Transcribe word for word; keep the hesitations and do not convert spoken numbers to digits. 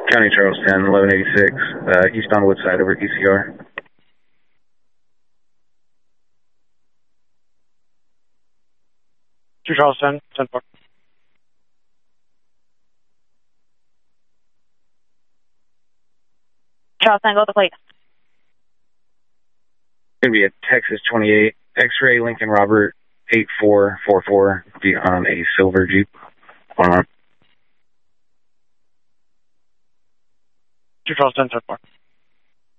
County Charles ten, eleven eighty-six, uh, east on Woodside over at E C R. Two Charles ten, ten four. Charles ten, go with the plate. Going to be a Texas twenty-eight, X-ray Lincoln Robert eight four four four, be on a silver Jeep. One on. Two Charles ten, ten four.